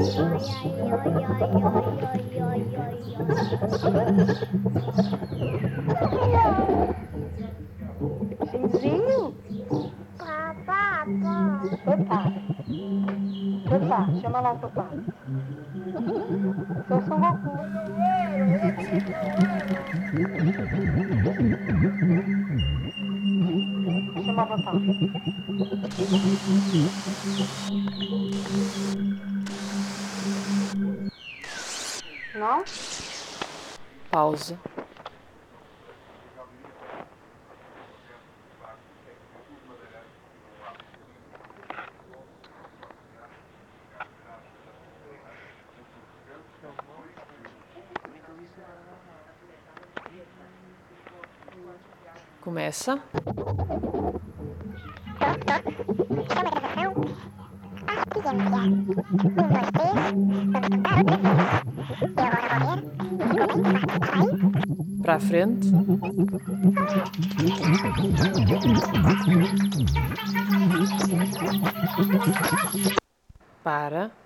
Xinzinho? Papá. Papá. Papá, chama lá o papá. Sou Son Goku. Chama o papá. Não? Pausa. Começa. Chama a gravação. Experiência. 1, 2, 3. Vamos cantar outra vez. E agora vou ver. Vai. Para a frente. Para.